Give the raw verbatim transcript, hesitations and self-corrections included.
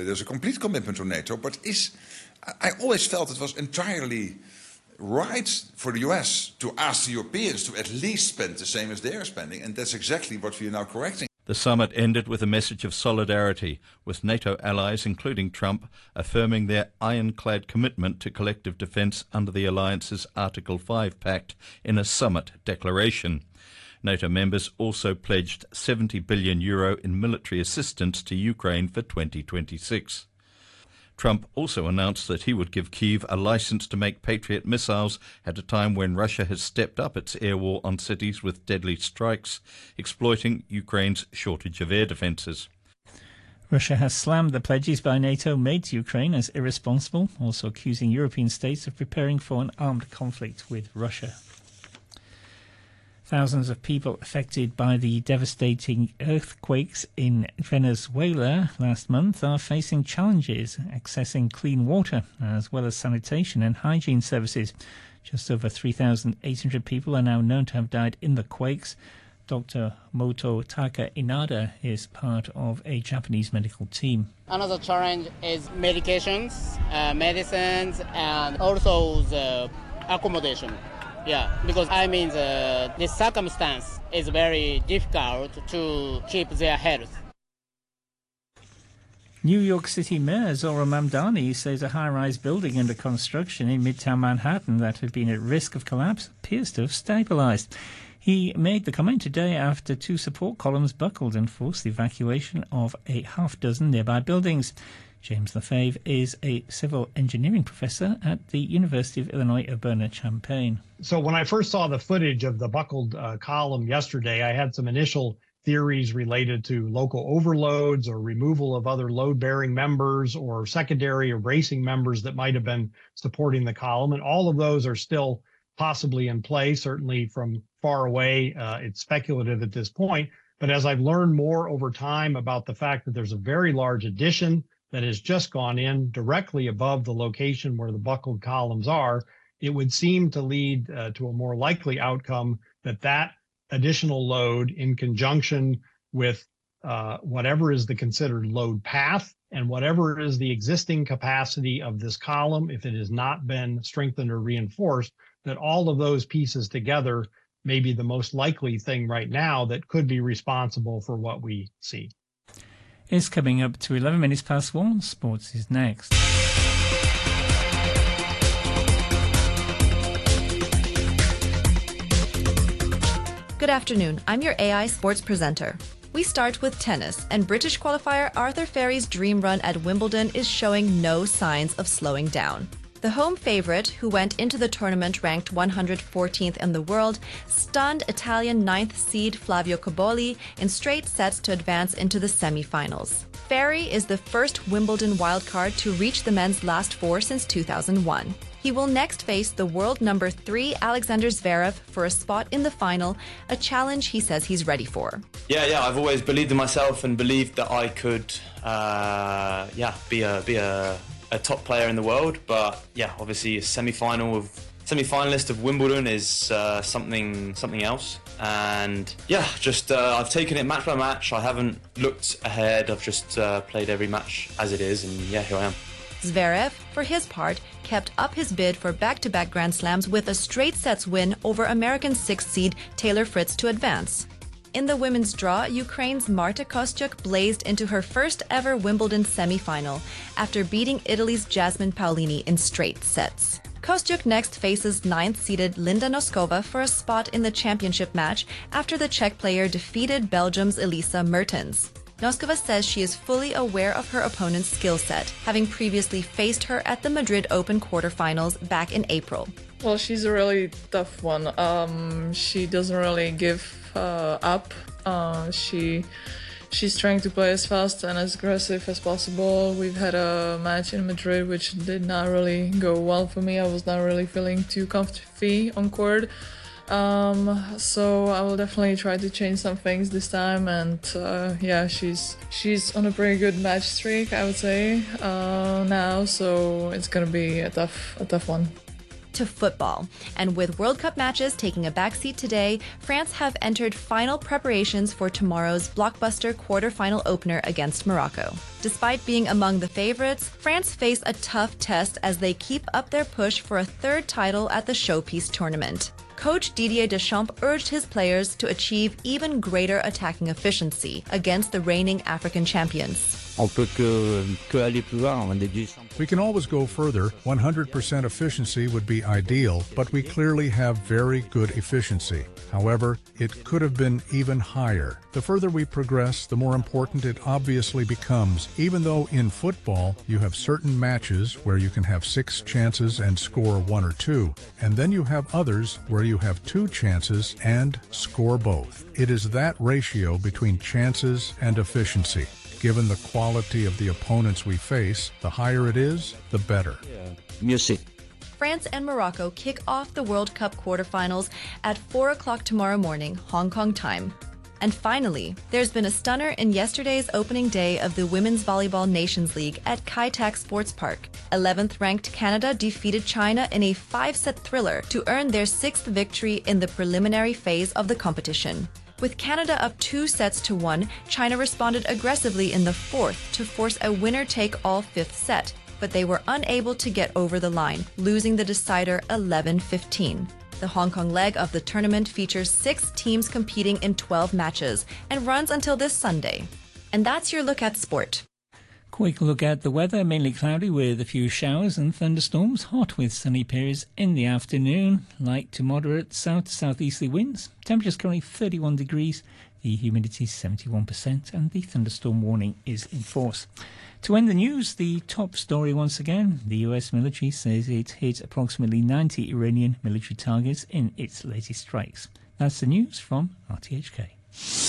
there's a complete commitment to NATO. But is I always felt it was entirely right for the U S to ask the Europeans to at least spend the same as they are spending, and that's exactly what we are now correcting. The summit ended with a message of solidarity, with NATO allies, including Trump, affirming their ironclad commitment to collective defence under the alliance's Article five Pact in a summit declaration. NATO members also pledged seventy billion euro in military assistance to Ukraine for twenty twenty-six. Trump also announced that he would give Kyiv a license to make Patriot missiles at a time when Russia has stepped up its air war on cities with deadly strikes, exploiting Ukraine's shortage of air defences. Russia has slammed the pledges by NATO made to Ukraine as irresponsible, also accusing European states of preparing for an armed conflict with Russia. Thousands of people affected by the devastating earthquakes in Venezuela last month are facing challenges accessing clean water, as well as sanitation and hygiene services. Just over three thousand eight hundred people are now known to have died in the quakes. Doctor Mototaka Inada is part of a Japanese medical team. Another challenge is medications, uh, medicines, and also the accommodation. Yeah, because I mean the, the circumstance is very difficult to keep their health. New York City Mayor Zohran Mamdani says a high-rise building under construction in Midtown Manhattan that had been at risk of collapse appears to have stabilised. He made the comment today after two support columns buckled and forced the evacuation of a half dozen nearby buildings. James Lefebvre is a civil engineering professor at the University of Illinois Urbana-Champaign. So when I first saw the footage of the buckled uh, column yesterday, I had some initial theories related to local overloads or removal of other load-bearing members or secondary or bracing members that might have been supporting the column. And all of those are still possibly in play. Certainly from far away, uh, it's speculative at this point. But as I've learned more over time about the fact that there's a very large addition that has just gone in directly above the location where the buckled columns are, it would seem to lead uh, to a more likely outcome that that additional load, in conjunction with uh, whatever is the considered load path and whatever is the existing capacity of this column, if it has not been strengthened or reinforced, that all of those pieces together may be the most likely thing right now that could be responsible for what we see. It's coming up to eleven minutes past one. Sports is next. Good afternoon. I'm your A I sports presenter. We start with tennis, and British qualifier Arthur Ferry's dream run at Wimbledon is showing no signs of slowing down. The home favorite, who went into the tournament ranked one hundred fourteenth in the world, stunned Italian ninth seed Flavio Cobolli in straight sets to advance into the semi-finals. Ferry is the first Wimbledon wildcard to reach the men's last four since two thousand one. He will next face the world number three Alexander Zverev for a spot in the final, a challenge he says he's ready for. Yeah, yeah, I've always believed in myself and believed that I could, uh, yeah, be a be a. a top player in the world, but yeah, obviously a semi-final of semi-finalist of Wimbledon is uh, something something else. And yeah, just uh, I've taken it match by match. I haven't looked ahead. I've just uh, played every match as it is, and yeah, here I am. Zverev, for his part, kept up his bid for back-to-back Grand Slams with a straight sets win over American sixth seed Taylor Fritz to advance. In the women's draw, Ukraine's Marta Kostyuk blazed into her first ever Wimbledon semi-final after beating Italy's Jasmine Paolini in straight sets. Kostyuk next faces ninth-seeded Linda Noskova for a spot in the championship match after the Czech player defeated Belgium's Elisa Mertens. Noskova says she is fully aware of her opponent's skill set, having previously faced her at the Madrid Open quarterfinals back in April. Well, she's a really tough one. Um, she doesn't really give uh, up. Uh, she she's trying to play as fast and as aggressive as possible. We've had a match in Madrid which did not really go well for me. I was not really feeling too comfy on court. Um, so I will definitely try to change some things this time, and uh, yeah, she's she's on a pretty good match streak, I would say, uh, now. So it's gonna be a tough a tough one. to football. And with World Cup matches taking a backseat today, France have entered final preparations for tomorrow's blockbuster quarterfinal opener against Morocco. Despite being among the favorites, France face a tough test as they keep up their push for a third title at the Showpiece tournament. Coach Didier Deschamps urged his players to achieve even greater attacking efficiency against the reigning African champions. We can always go further. one hundred percent efficiency would be ideal, but we clearly have very good efficiency. However, it could have been even higher. The further we progress, the more important it obviously becomes, even though in football you have certain matches where you can have six chances and score one or two, and then you have others where you have two chances and score both. It is that ratio between chances and efficiency. Given the quality of the opponents we face, the higher it is, the better. Music. France and Morocco kick off the World Cup quarterfinals at four o'clock tomorrow morning, Hong Kong time. And finally, there's been a stunner in yesterday's opening day of the Women's Volleyball Nations League at Kai Tak Sports Park. eleventh-ranked Canada defeated China in a five-set thriller to earn their sixth victory in the preliminary phase of the competition. With Canada up two sets to one, China responded aggressively in the fourth to force a winner-take-all fifth set, but they were unable to get over the line, losing the decider eleven fifteen. The Hong Kong leg of the tournament features six teams competing in twelve matches and runs until this Sunday. And that's your look at sport. Quick look at the weather, mainly cloudy with a few showers and thunderstorms, hot with sunny periods in the afternoon, light to moderate south to southeasterly winds. Temperatures currently thirty-one degrees, the humidity seventy-one percent, and the thunderstorm warning is in force. To end the news, the top story once again. The U S military says it hit approximately ninety Iranian military targets in its latest strikes. That's the news from R T H K.